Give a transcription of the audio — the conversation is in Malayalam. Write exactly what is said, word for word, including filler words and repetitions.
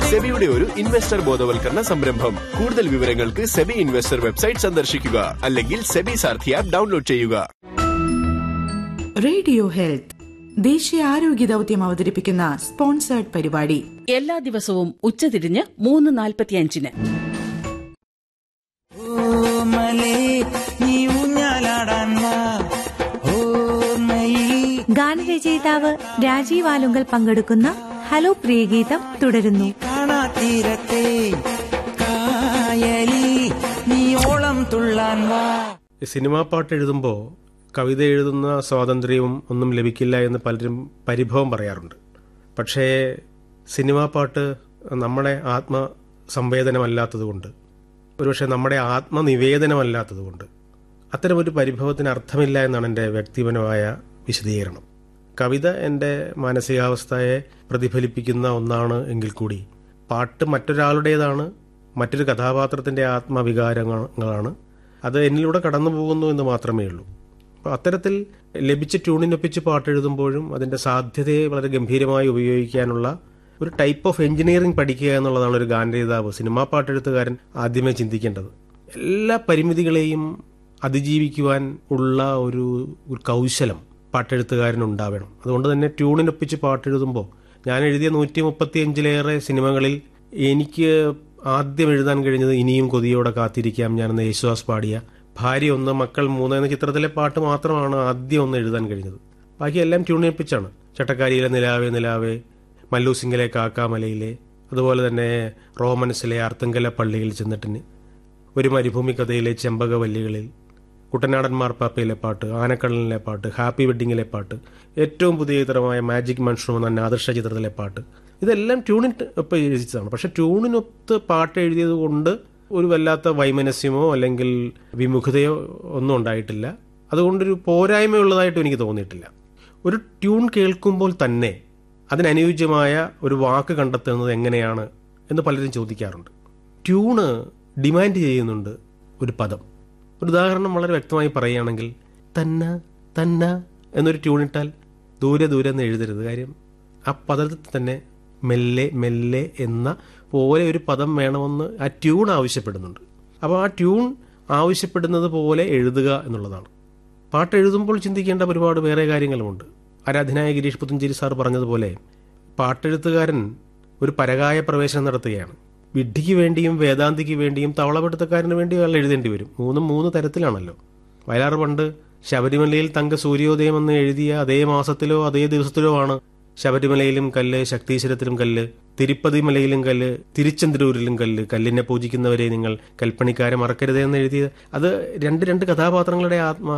സെബിയുടെ ഒരു ഇൻവെസ്റ്റർ ബോധവൽക്കരണ സംരംഭം. കൂടുതൽ വിവരങ്ങൾക്ക് സെബി ഇൻവെസ്റ്റർ വെബ്സൈറ്റ് സന്ദർശിക്കുക അല്ലെങ്കിൽ സെബി സാരഥി ആപ്പ് ഡൗൺലോഡ് ചെയ്യുക. റേഡിയോ ഹെൽത്ത് ദേശീയ ആരോഗ്യ ദൌത്യം അവതരിപ്പിക്കുന്ന സ്പോൺസേർഡ് പരിപാടി എല്ലാ ദിവസവും ഉച്ചതിരിഞ്ഞ് മൂന്ന് നാൽപ്പത്തിയഞ്ചിന്. ഗാനരചയിതാവ് രാജീവ് ആലുങ്കൽ പങ്കെടുക്കുന്ന ഹലോ പ്രിയഗീതം തുടരുന്നു. സിനിമാ പാട്ട് എഴുതുമ്പോൾ കവിത എഴുതുന്ന സ്വാതന്ത്ര്യവും ഒന്നും ലഭിക്കില്ല എന്ന് പലരും പരിഭവം പറയാറുണ്ട്. പക്ഷേ സിനിമാ പാട്ട് നമ്മുടെ ആത്മസംവേദനമല്ലാത്തതുകൊണ്ട്, ഒരുപക്ഷെ നമ്മുടെ ആത്മനിവേദനമല്ലാത്തതുകൊണ്ട് അത്തരമൊരു പരിഭവത്തിന് അർത്ഥമില്ല എന്നാണ് എൻ്റെ വ്യക്തിപരമായ വിശദീകരണം. കവിത എൻ്റെ മാനസികാവസ്ഥയെ പ്രതിഫലിപ്പിക്കുന്ന ഒന്നാണ് എങ്കിൽ കൂടി പാട്ട് മറ്റൊരാളുടേതാണ്, മറ്റൊരു കഥാപാത്രത്തിൻ്റെ ആത്മവികാരങ്ങളാണ്. അത് എന്നിലൂടെ കടന്നു പോകുന്നു എന്ന് മാത്രമേ ഉള്ളൂ. അപ്പോൾ അത്തരത്തിൽ ലഭിച്ച ട്യൂണിനൊപ്പിച്ച് പാട്ടെഴുതുമ്പോഴും അതിൻ്റെ സാധ്യതയെ വളരെ ഗംഭീരമായി ഉപയോഗിക്കാനുള്ള ഒരു ടൈപ്പ് ഓഫ് എഞ്ചിനീയറിംഗ് പഠിക്കുക എന്നുള്ളതാണ് ഒരു ഗാനരചയിതാവ്, സിനിമാ പാട്ടെഴുത്തുകാരൻ ആദ്യമേ ചിന്തിക്കേണ്ടത്. എല്ലാ പരിമിതികളെയും അതിജീവിക്കുവാൻ ഉള്ള ഒരു കൗശലം പാട്ടെഴുത്തുകാരനുണ്ടാവണം. അതുകൊണ്ട് തന്നെ ട്യൂണിനൊപ്പിച്ച് പാട്ടെഴുതുമ്പോൾ ഞാൻ എഴുതിയ നൂറ്റി മുപ്പത്തിയഞ്ചിലേറെ സിനിമകളിൽ എനിക്ക് ആദ്യം എഴുതാൻ കഴിഞ്ഞത് ഇനിയും കൊതിയോടെ കാത്തിരിക്കാം ഞാൻ എന്ന യേശുദാസ് പാടിയ ഭാര്യ ഒന്ന് മക്കൾ മൂന്ന് എന്ന ചിത്രത്തിലെ പാട്ട് മാത്രമാണ് ആദ്യം ഒന്ന് എഴുതാൻ കഴിഞ്ഞത്. ബാക്കിയെല്ലാം ട്യൂണിനൊപ്പിച്ചാണ്. ചട്ടക്കാരിയിലെ നിലാവേ നിലാവേ, മല്ലൂസിംഗിലെ കാക്കാമലയിലെ, അതുപോലെ തന്നെ റോമൻസിലെ അർത്തുങ്കല പള്ളിയിൽ ചെന്നിട്ടിന്, ഒരു മരുഭൂമി കഥയിലെ ചെമ്പകവല്ലികളിൽ, കുട്ടനാടൻ മാർപ്പാപ്പയിലെ പാട്ട്, ആനക്കടലിലെ പാട്ട്, ഹാപ്പി വെഡ്ഡിങ്ങിലെ പാട്ട്, ഏറ്റവും പുതിയ ചിത്രമായ മാജിക് മൺഷ്റൂം എന്ന ആദർശ ചിത്രത്തിലെ പാട്ട്, ഇതെല്ലാം ട്യൂണിനൊപ്പം എഴുതിച്ചതാണ്. പക്ഷെ ട്യൂണിനൊത്ത് പാട്ട് എഴുതിയത് കൊണ്ട് ഒരു വല്ലാത്ത വൈമനസ്യമോ അല്ലെങ്കിൽ വിമുഖതയോ ഒന്നും ഉണ്ടായിട്ടില്ല. അതുകൊണ്ടൊരു പോരായ്മയുള്ളതായിട്ടും എനിക്ക് തോന്നിയിട്ടില്ല. ഒരു ട്യൂൺ കേൾക്കുമ്പോൾ തന്നെ അതിനനുയോജ്യമായ ഒരു വാക്ക് കണ്ടെത്തുന്നത് എങ്ങനെയാണ് എന്ന് പലരും ചോദിക്കാറുണ്ട്. ട്യൂണ് ഡിമാൻഡ് ചെയ്യുന്നുണ്ട് ഒരു പദം. ഒരു ഉദാഹരണം വളരെ വ്യക്തമായി പറയുകയാണെങ്കിൽ, തന്ന തന്ന എന്നൊരു ട്യൂണിട്ടാൽ ദൂരെ ദൂരെ എന്ന് എഴുതരുത്. കാര്യം ആ പദത്തിൽ തന്നെ മെല്ലെ മെല്ലെ എന്ന പോലെ ഒരു പദം വേണമെന്ന് ആ ട്യൂൺ ആവശ്യപ്പെടുന്നുണ്ട്. അപ്പോൾ ആ ട്യൂൺ ആവശ്യപ്പെടുന്നത് പോലെ എഴുതുക എന്നുള്ളതാണ്. പാട്ട് എഴുതുമ്പോൾ ചിന്തിക്കേണ്ട ഒരുപാട് വേറെ കാര്യങ്ങളുമുണ്ട്. ആരാധനായ ഗിരീഷ് പുത്തഞ്ചേരി സാർ പറഞ്ഞതുപോലെ പാട്ടെഴുത്തുകാരൻ ഒരു പരകായ പ്രവേശനം നടത്തുകയാണ്. വിഡ്ഢിക്ക് വേണ്ടിയും വേദാന്തിക്ക് വേണ്ടിയും തവളപിടുത്തക്കാരന് വേണ്ടിയും അയാൾ എഴുതേണ്ടി വരും. മൂന്നും മൂന്ന് തരത്തിലാണല്ലോ. വയലാർ പണ്ട് ശബരിമലയിൽ തങ്ക സൂര്യോദയം എന്ന് എഴുതിയ അതേ മാസത്തിലോ അതേ ദിവസത്തിലോ ആണ് ശബരിമലയിലും കല്ല്, ശക്തീശ്വരത്തിലും കല്ല്, തിരുപ്പതി മലയിലും കല്ല്, തിരുച്ചെന്തൂരിലും കല്ല്, കല്ലിനെ പൂജിക്കുന്നവരെ നിങ്ങൾ കൽപ്പണിക്കാരെ മറക്കരുതേ എന്ന് എഴുതിയത്. അത് രണ്ട് രണ്ട് കഥാപാത്രങ്ങളുടെ ആത്മ